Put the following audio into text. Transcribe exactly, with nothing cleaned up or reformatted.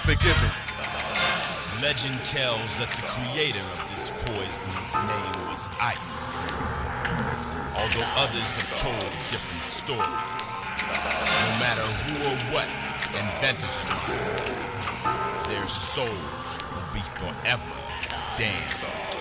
forgiven. Legend tells that the creator of this poison's name was Ice. Although others have told different stories. No matter who or what invented the monster, their souls will be forever damned.